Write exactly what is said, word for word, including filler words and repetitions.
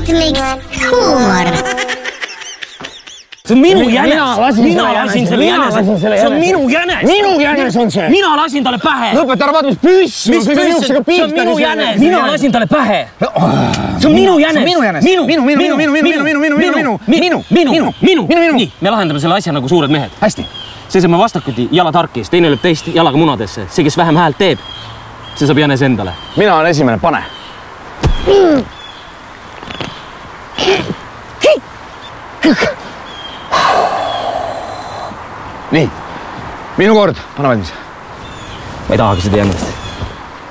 Sputniks huumor. See on minu jänes. Mina lasin selle jänese. See on minu jänes. Minu jänes on see. Mina lasin talle pähe. Lõpeta ära vaata, mis püss. Mis püss? See on minu jänes. Mina lasin talle pähe. See on minu jänes. Minu jänes. Minu, minu, minu, minu, minu, minu, minu, minu, minu, minu, minu, minu, minu. Nii, me lahendame selle asja nagu suured mehed. Hästi. See saame vastakuti jala tarkis, teine lööb teist jalaga munadesse. See, kes vähem häält teeb, see saab jänes endale. Mina olen esimene, pane. Nii, minu kord, pane valmis. Ma ei tahagi seda jänest.